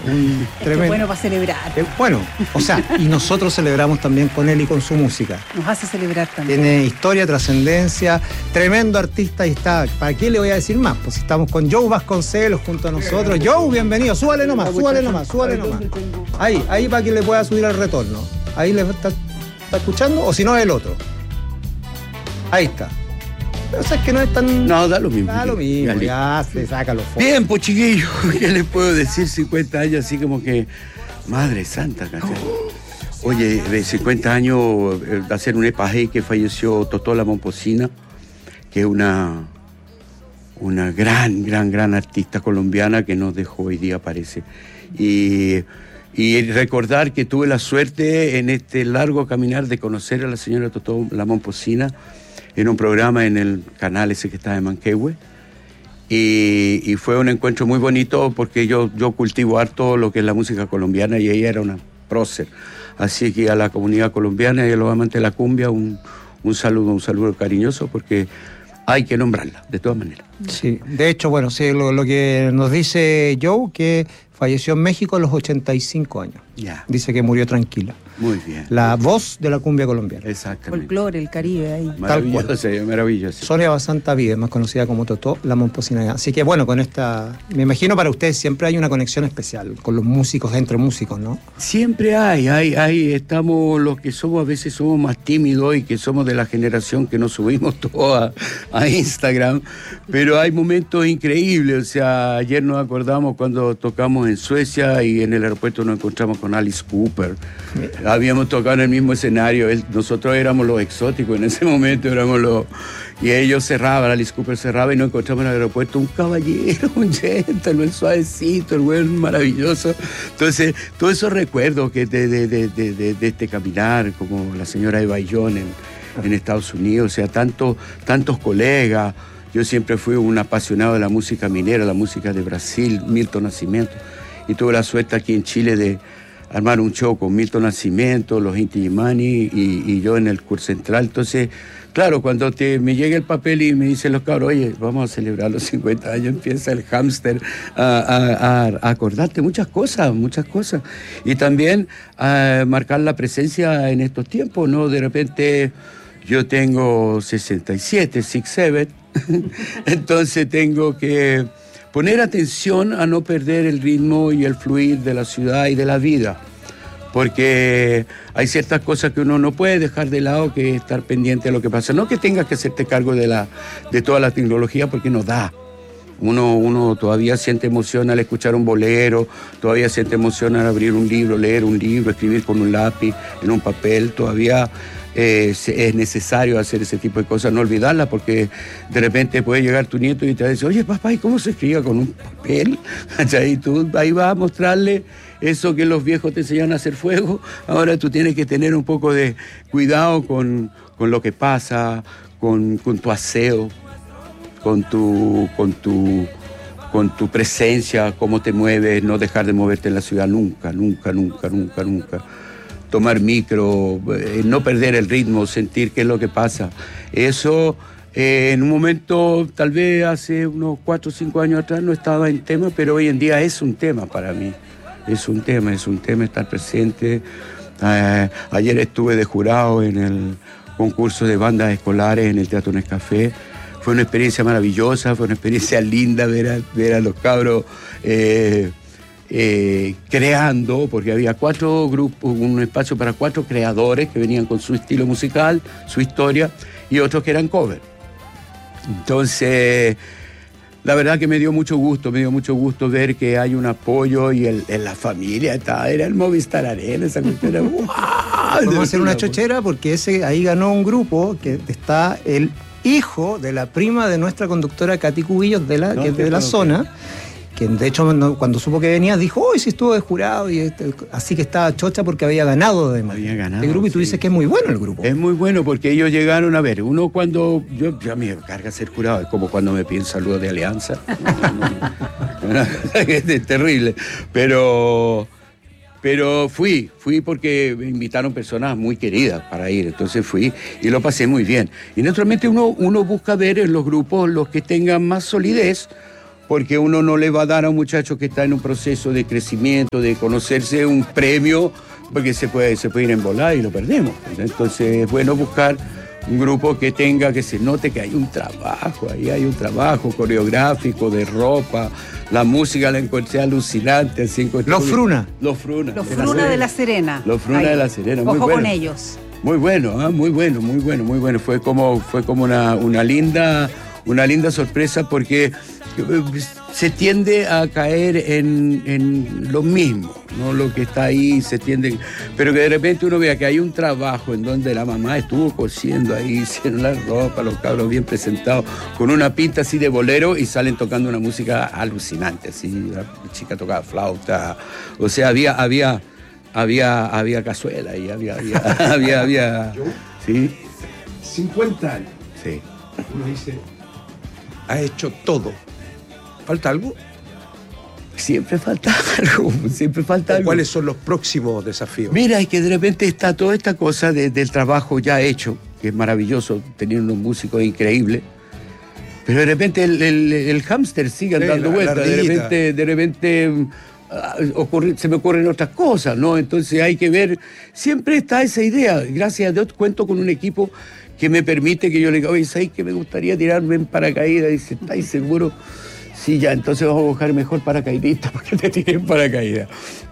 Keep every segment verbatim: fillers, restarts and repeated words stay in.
un es tremendo... que bueno para celebrar. Eh, bueno, o sea, y nosotros celebramos también con él y con su música. Nos hace celebrar también. Tiene historia, trascendencia, tremendo artista y está. ¿Para qué le voy a decir más? Pues estamos con Joe Vasconcelos junto a nosotros. Joe, bienvenido. Súbale nomás, súbale nomás, súbale nomás. Ahí, ahí para que le pueda subir al retorno. Ahí le está, está escuchando, o si no, el otro. Ahí está. Pero sabes que no es tan... No, da lo mismo. Da lo mismo, ya se saca los focos. Bien, pues chiquillos, ¿qué les puedo decir? cincuenta años, así como que... Madre santa, ¿cachai? Oye, de cincuenta años, eh, de hacer un epaje que falleció Totó La Momposina, que es una... Una gran, gran, gran artista colombiana que nos dejó hoy día, parece. Y... Y recordar que tuve la suerte en este largo caminar de conocer a la señora Totó La Momposina en un programa en el canal ese que está de Manquehue. Y, y fue un encuentro muy bonito porque yo, yo cultivo harto lo que es la música colombiana y ella era una prócer. Así que a la comunidad colombiana y a los amantes de la cumbia un, un saludo, un saludo cariñoso porque hay que nombrarla, de todas maneras. Sí, de hecho, bueno, sí, lo, lo que nos dice Joe, que falleció en México a los ochenta y cinco años. Ya. Dice que murió tranquila. Muy bien. La voz de la cumbia colombiana. Exactamente. Folclore, el Caribe ahí. Maravilloso, maravilloso. Sonia Basanta Vides, más conocida como Totó La Momposina. Así que bueno, con esta... Me imagino para ustedes siempre hay una conexión especial con los músicos, entre músicos, ¿no? Siempre hay, hay, hay. Estamos los que somos, a veces somos más tímidos y que somos de la generación que nos subimos todo a, a Instagram. Pero hay momentos increíbles. O sea, ayer nos acordamos cuando tocamos en Suecia y en el aeropuerto nos encontramos con Alice Cooper. Mira. Habíamos tocado en el mismo escenario, él, nosotros éramos los exóticos en ese momento, éramos los... Y ellos cerraban, Alice Cooper cerraba y nos encontramos en el aeropuerto un caballero, un gentleman, suavecito, el güey maravilloso. Entonces, todos esos recuerdos que de, de, de, de, de, de este caminar, como la señora Eva Illón en, en Estados Unidos, o sea, tanto, tantos colegas. Yo siempre fui un apasionado de la música minera, la música de Brasil, Milton Nascimento, y tuve la suerte aquí en Chile de armar un show con Milton Nascimento, los Inti Illimani y, y yo en el Curso Central. Entonces, claro, cuando te, me llega el papel y me dicen los cabros, oye, vamos a celebrar los cincuenta años, empieza el hámster a, a, a acordarte muchas cosas, muchas cosas. Y también a marcar la presencia en estos tiempos, ¿no? De repente yo tengo sesenta y siete, sesenta y siete, entonces tengo que poner atención a no perder el ritmo y el fluir de la ciudad y de la vida, porque hay ciertas cosas que uno no puede dejar de lado, que estar pendiente de lo que pasa. No que tengas que hacerte cargo de, la, de toda la tecnología, porque no da. Uno, uno todavía siente emoción al escuchar un bolero, todavía siente emoción al abrir un libro, leer un libro, escribir con un lápiz, en un papel, todavía... Eh, es necesario hacer ese tipo de cosas, no olvidarlas, porque de repente puede llegar tu nieto y te va a decir, oye papá, ¿y cómo se escribía con un papel? Y tú ahí vas a mostrarle eso que los viejos te enseñan a hacer fuego. Ahora tú tienes que tener un poco de cuidado con, con lo que pasa, con, con tu aseo, con tu, con tu, con tu presencia, cómo te mueves, no dejar de moverte en la ciudad nunca, nunca, nunca, nunca, nunca. Tomar micro, eh, no perder el ritmo, sentir qué es lo que pasa. Eso eh, en un momento, tal vez hace unos cuatro o cinco años atrás no estaba en tema, pero hoy en día es un tema para mí. Es un tema, es un tema estar presente. Eh, ayer estuve de jurado en el concurso de bandas escolares en el Teatro Nescafé. Fue una experiencia maravillosa, fue una experiencia linda ver a, ver a los cabros... Eh, Eh, creando, porque había cuatro grupos, un espacio para cuatro creadores que venían con su estilo musical, su historia, y otros que eran cover. Entonces, la verdad que me dio mucho gusto, me dio mucho gusto ver que hay un apoyo y el, en la familia está, era el Movistar Arena, esa cuestión era ¡wow! Vamos a hacer una chochera porque ese ahí ganó un grupo que está el hijo de la prima de nuestra conductora Katy Cubillos, de la, no, que es de la zona. Que de hecho no, cuando supo que venía dijo, hoy sí estuvo de jurado, y este, así que estaba chocha porque había ganado de había ganado, el grupo, y tú sí. dices que es muy bueno el grupo. Es muy bueno porque ellos llegaron a ver, uno cuando, yo ya me carga ser jurado, es como cuando me piden saludos de Alianza, es terrible, pero... Pero fui, fui porque me invitaron personas muy queridas para ir, entonces fui y lo pasé muy bien. Y naturalmente uno, uno busca ver en los grupos los que tengan más solidez, porque uno no le va a dar a un muchacho que está en un proceso de crecimiento, de conocerse, un premio, porque se puede, se puede ir en volar y lo perdemos. Entonces es bueno buscar un grupo que tenga, que se note que hay un trabajo, ahí hay un trabajo coreográfico, de ropa, la música la encontré alucinante. Así encontré Los Fruna. Los Fruna. Los Fruna de La Serena. Los Fruna Ahí. de La Serena, muy Ojo bueno. con ellos. Muy bueno, ¿eh? muy bueno, muy bueno, muy bueno. Fue como, fue como una, una linda, una linda sorpresa porque se tiende a caer en, en lo mismo, ¿no? Lo que está ahí se tiende, pero que de repente uno vea que hay un trabajo en donde la mamá estuvo cosiendo ahí, hicieron la ropa, los cabros bien presentados, con una pinta así de bolero y salen tocando una música alucinante, así, la chica tocaba flauta, o sea, había, había, había, había cazuela y había, había, había, había, ¿sí? cincuenta años. Sí. Uno dice, ha hecho todo. ¿Falta algo? Siempre falta algo, siempre falta algo. ¿Cuáles son los próximos desafíos? Mira, es que de repente está toda esta cosa de, del trabajo ya hecho, que es maravilloso, tener unos músicos increíbles, pero de repente el, el, el hámster sigue Sí, dando la- vueltas, la de ardillita. repente, de repente ah, ocurre- se me ocurren otras cosas, ¿no? Entonces hay que ver, siempre está esa idea, gracias a Dios cuento con un equipo que me permite que yo le diga, oye, ¿sabes que me gustaría tirarme en paracaídas? Dice, ¿estáis seguro? Sí, ya, entonces vamos a buscar mejor paracaidista para que te tiren paracaídas.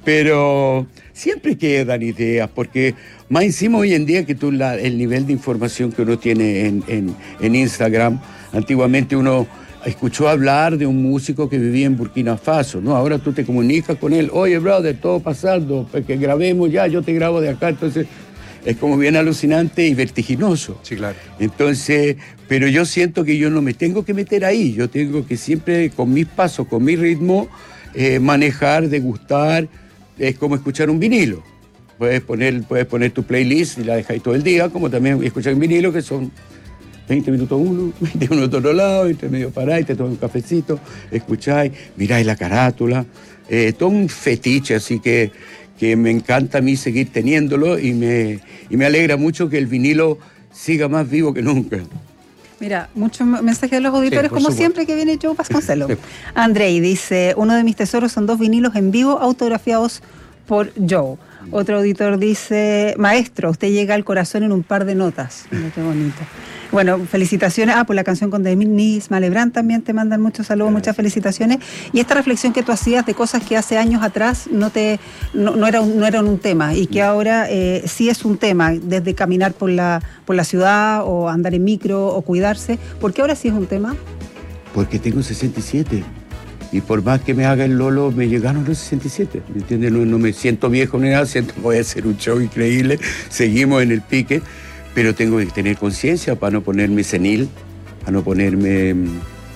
Pero siempre quedan ideas, porque más encima hoy en día que tú la, el nivel de información que uno tiene en, en, en Instagram, antiguamente uno escuchó hablar de un músico que vivía en Burkina Faso, ¿no? Ahora tú te comunicas con él, oye, brother, todo pasando, pues que grabemos ya, yo te grabo de acá, entonces es como bien alucinante y vertiginoso. Sí, claro. Entonces, pero yo siento que yo no me tengo que meter ahí, yo tengo que siempre con mis pasos, con mi ritmo, eh, manejar, degustar, es como escuchar un vinilo. Puedes poner, puedes poner tu playlist y la dejáis todo el día, como también escuchar un vinilo que son veinte minutos uno, veinte minutos otro lado, entre medio paráis, te tomáis un cafecito, escucháis, miráis la carátula, eh, todo un fetiche, así que, que me encanta a mí seguir teniéndolo y me, y me alegra mucho que el vinilo siga más vivo que nunca. Mira, muchos mensajes de los auditores, por como supuesto. siempre que viene Joe Vasconcelos. Andrei dice, uno de mis tesoros son dos vinilos en vivo autografiados por Joe. Otro auditor dice, maestro, usted llega al corazón en un par de notas. Mira qué bonito. Bueno, felicitaciones. Ah, por la canción con Denise Malebrán también te mandan muchos saludos, muchas felicitaciones. Y esta reflexión que tú hacías de cosas que hace años atrás no te no, no, era un, no eran un tema y que ahora eh, sí es un tema, desde caminar por la, por la ciudad o andar en micro o cuidarse. ¿Por qué ahora sí es un tema? Porque tengo sesenta y siete. Y por más que me haga el Lolo, me llegaron los sesenta y siete. ¿Me entiendes? No, no me siento viejo ni nada, siento que voy a hacer un show increíble. Seguimos en el pique, pero tengo que tener conciencia para no ponerme senil, para no ponerme mm,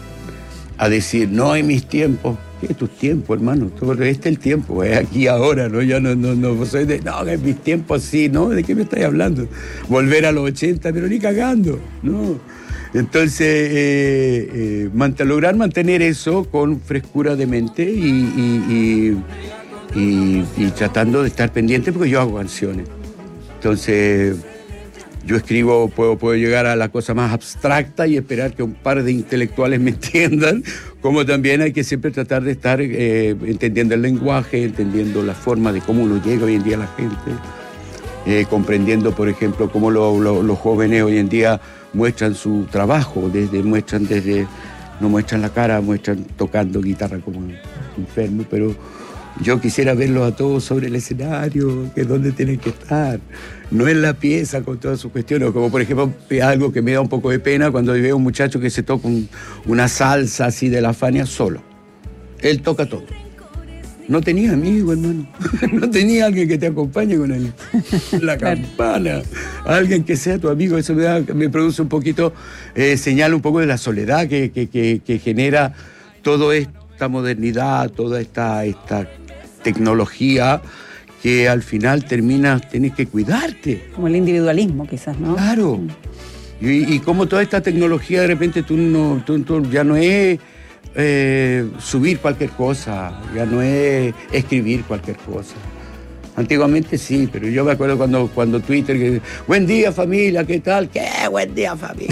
a decir, no en mis tiempos. ¿Qué es tus tiempos, hermano? Todo, este es el tiempo, es aquí ahora, ¿no? Ya no, no, no soy de, no, en mis tiempos sí, ¿no? ¿De qué me estáis hablando? Volver a los ochenta, pero ni cagando, ¿no? Entonces, eh, eh, mant- lograr mantener eso con frescura de mente y, y, y, y, y tratando de estar pendiente, porque yo hago canciones. Entonces, yo escribo, puedo, puedo llegar a la cosa más abstracta y esperar que un par de intelectuales me entiendan, como también hay que siempre tratar de estar eh, entendiendo el lenguaje, entendiendo la forma de cómo uno llega hoy en día a la gente, eh, comprendiendo, por ejemplo, cómo lo, lo, los jóvenes hoy en día muestran su trabajo, desde muestran desde no muestran la cara, muestran tocando guitarra como enfermo, pero yo quisiera verlos a todos sobre el escenario, que es donde tienen que estar, no en la pieza con todas sus cuestiones, como por ejemplo algo que me da un poco de pena cuando veo a un muchacho que se toca un, una salsa así de la Fania solo. Él toca todo. No tenía amigo, hermano. No tenía alguien que te acompañe con el, la campana. Alguien que sea tu amigo. Eso me, da, me produce un poquito, eh, señala un poco de la soledad que, que, que, que genera toda esta modernidad, toda esta, esta tecnología que al final terminas, tienes que cuidarte. Como el individualismo, quizás, ¿no? Claro. Y, y como toda esta tecnología, de repente tú, no, tú, tú ya no es eh, subir cualquier cosa, ya no es escribir cualquier cosa. Antiguamente sí, pero yo me acuerdo cuando, cuando Twitter, que, buen día familia, ¿qué tal? ¿Qué? Buen día familia,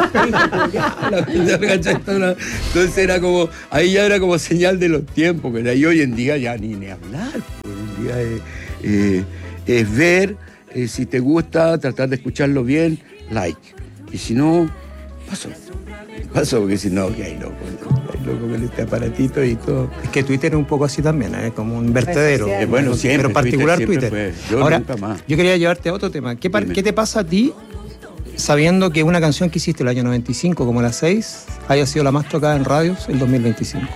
entonces era como, ahí ya era como señal de los tiempos, ¿verdad? Y hoy en día ya ni, ni hablar, hoy en día es, eh, es ver, eh, si te gusta, tratar de escucharlo bien, like, y si no, paso, paso, porque si no, que hay loco, hay loco con este aparatito y todo. Es que Twitter es un poco así también, ¿eh? Como un vertedero. Eh, bueno, siempre, pero particular Twitter. Twitter. Fue, yo Ahora, nunca más. yo quería llevarte a otro tema. ¿Qué, par- ¿Qué te pasa a ti sabiendo que una canción que hiciste el año noventa y cinco, como la seis, haya sido la más tocada en radios el dos mil veinticinco?